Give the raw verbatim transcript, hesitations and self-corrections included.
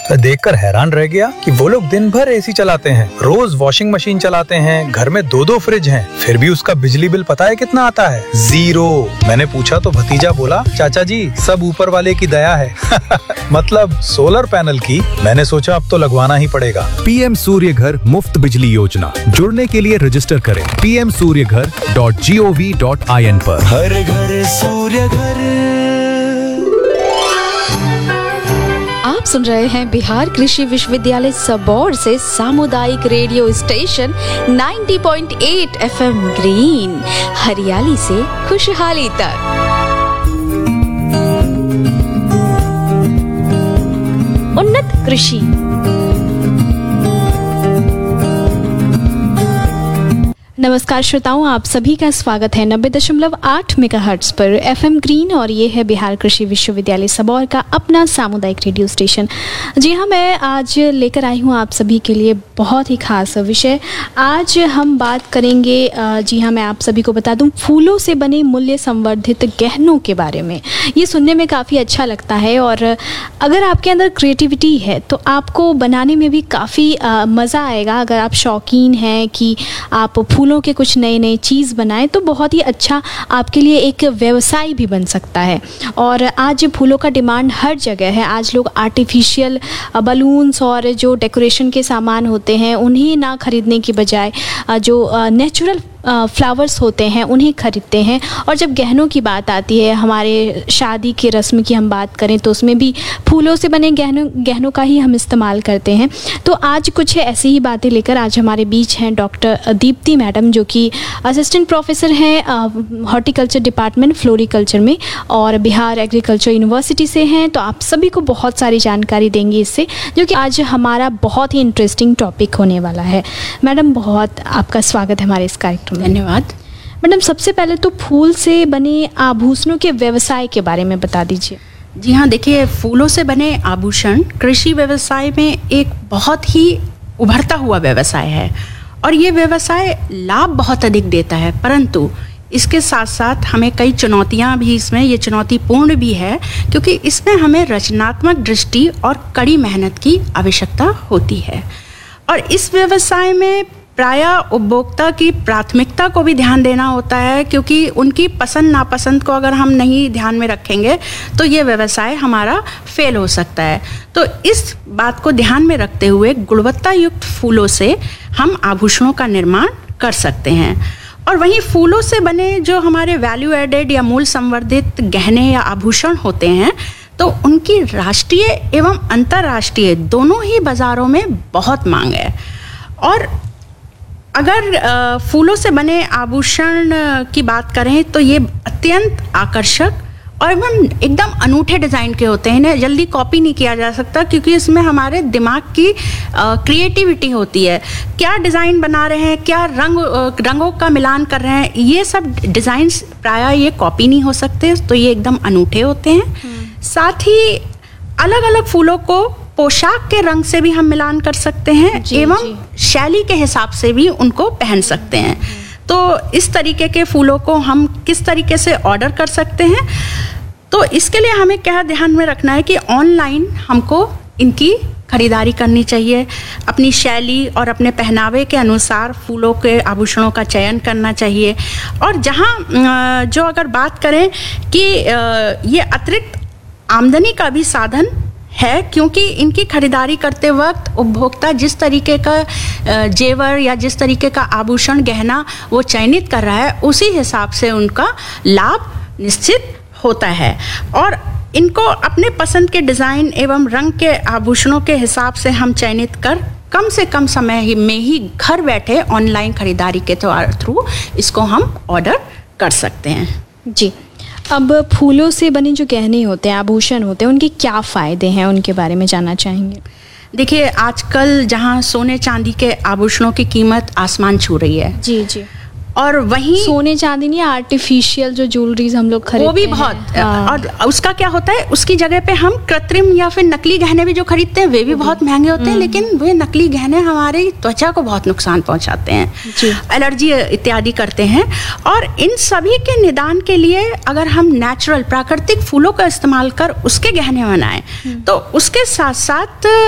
देखकर हैरान रह गया कि वो लोग दिन भर एसी चलाते हैं, रोज वॉशिंग मशीन चलाते हैं, घर में दो दो फ्रिज हैं, फिर भी उसका बिजली बिल पता है कितना आता है? जीरो। मैंने पूछा तो भतीजा बोला, चाचा जी सब ऊपर वाले की दया है। मतलब सोलर पैनल की। मैंने सोचा अब तो लगवाना ही पड़ेगा। पीएम सूर्य घर मुफ्त बिजली योजना, जुड़ने के लिए रजिस्टर करें पी एम सूर्य घर dot G O V dot I N पर। हर घर सूर्य घर। आप सुन रहे हैं बिहार कृषि विश्वविद्यालय सबौर से सामुदायिक रेडियो स्टेशन नब्बे पॉइंट आठ एफएम ग्रीन, हरियाली से खुशहाली तक। उन्नत कृषि। नमस्कार श्रोताओं, आप सभी का स्वागत है नब्बे दशमलव आठ मेगाहर्ट्ज पर एफएम ग्रीन और ये है बिहार कृषि विश्वविद्यालय सबौर का अपना सामुदायिक रेडियो स्टेशन। जी हाँ, मैं आज लेकर आई हूँ आप सभी के लिए बहुत ही खास विषय। आज हम बात करेंगे, जी हाँ मैं आप सभी को बता दूँ, फूलों से बने मूल्य संवर्धित गहनों के बारे में। ये सुनने में काफ़ी अच्छा लगता है और अगर आपके अंदर क्रिएटिविटी है तो आपको बनाने में भी काफ़ी मज़ा आएगा। अगर आप शौकीन हैं कि आप फूल फूलों के कुछ नए नए चीज़ बनाएं तो बहुत ही अच्छा आपके लिए एक व्यवसाय भी बन सकता है। और आज फूलों का डिमांड हर जगह है। आज लोग आर्टिफिशियल बलून्स और जो डेकोरेशन के सामान होते हैं उन्हें ना खरीदने की बजाय जो नेचुरल फ्लावर्स होते हैं उन्हें खरीदते हैं। और जब गहनों की बात आती है, हमारे शादी की रस्म की हम बात करें तो उसमें भी फूलों से बने गहनों गहनों का ही हम इस्तेमाल करते हैं। तो आज कुछ ऐसी ही बातें लेकर आज हमारे बीच हैं डॉक्टर दीप्ति मैडम, जो कि असिस्टेंट प्रोफेसर हैं हॉर्टिकल्चर डिपार्टमेंट फ्लोरिकल्चर में और बिहार एग्रीकल्चर यूनिवर्सिटी से हैं। तो आप सभी को बहुत सारी जानकारी देंगी इससे, जो कि आज हमारा बहुत ही इंटरेस्टिंग टॉपिक होने वाला है। मैडम, बहुत आपका स्वागत है हमारे इस कार्यक्रम। धन्यवाद। मैडम, सबसे पहले तो फूल से बने आभूषणों के व्यवसाय के बारे में बता दीजिए। जी हाँ, देखिए, फूलों से बने आभूषण कृषि व्यवसाय में एक बहुत ही उभरता हुआ व्यवसाय है और ये व्यवसाय लाभ बहुत अधिक देता है, परंतु इसके साथ साथ हमें कई चुनौतियाँ भी इसमें, ये चुनौतीपूर्ण भी है क्योंकि इसमें हमें रचनात्मक दृष्टि और कड़ी मेहनत की आवश्यकता होती है। और इस व्यवसाय में प्रायः उपभोक्ता की प्राथमिकता को भी ध्यान देना होता है, क्योंकि उनकी पसंद नापसंद को अगर हम नहीं ध्यान में रखेंगे तो ये व्यवसाय हमारा फेल हो सकता है। तो इस बात को ध्यान में रखते हुए गुणवत्ता युक्त फूलों से हम आभूषणों का निर्माण कर सकते हैं। और वहीं फूलों से बने जो हमारे वैल्यू एडेड या मूल संवर्धित गहने या आभूषण होते हैं तो उनकी राष्ट्रीय एवं अंतर्राष्ट्रीय दोनों ही बाज़ारों में बहुत मांग है। और अगर फूलों से बने आभूषण की बात करें तो ये अत्यंत आकर्षक और एवं एकदम अनूठे डिज़ाइन के होते हैं। इन्हें जल्दी कॉपी नहीं किया जा सकता क्योंकि इसमें हमारे दिमाग की क्रिएटिविटी होती है। क्या डिज़ाइन बना रहे हैं, क्या रंग रंगों का मिलान कर रहे हैं, ये सब डिज़ाइंस प्रायः ये कॉपी नहीं हो सकते, तो ये एकदम अनूठे होते हैं। साथ ही अलग अलग फूलों को पोशाक के रंग से भी हम मिलान कर सकते हैं एवं शैली के हिसाब से भी उनको पहन सकते हैं। तो इस तरीके के फूलों को हम किस तरीके से ऑर्डर कर सकते हैं, तो इसके लिए हमें क्या ध्यान में रखना है कि ऑनलाइन हमको इनकी खरीदारी करनी चाहिए। अपनी शैली और अपने पहनावे के अनुसार फूलों के आभूषणों का चयन करना चाहिए। और जहाँ जो अगर बात करें कि ये अतिरिक्त आमदनी का भी साधन है, क्योंकि इनकी खरीदारी करते वक्त उपभोक्ता जिस तरीके का जेवर या जिस तरीके का आभूषण गहना वो चयनित कर रहा है उसी हिसाब से उनका लाभ निश्चित होता है। और इनको अपने पसंद के डिज़ाइन एवं रंग के आभूषणों के हिसाब से हम चयनित कर कम से कम समय में ही घर बैठे ऑनलाइन खरीदारी के थ्रू इसको हम ऑर्डर कर सकते हैं। जी, अब फूलों से बने जो गहने होते हैं, आभूषण होते हैं, उनके क्या फ़ायदे हैं, उनके बारे में जानना चाहेंगे। देखिए, आजकल जहाँ सोने चांदी के आभूषणों की कीमत आसमान छू रही है। जी जी। और वहीं सोने चांदी नहीं, आर्टिफिशियल जो ज्वेलरीज हम लोग खरीदते हैं वो भी बहुत हैं। और उसका क्या होता है, उसकी जगह पे हम कृत्रिम या फिर नकली गहने भी जो खरीदते हैं वे भी बहुत महंगे होते हैं, लेकिन वे नकली गहने हमारी त्वचा को बहुत नुकसान पहुंचाते हैं, एलर्जी इत्यादि करते हैं। और इन सभी के निदान के लिए अगर हम नेचुरल प्राकृतिक फूलों का इस्तेमाल कर उसके गहने बनाएं तो उसके साथ साथ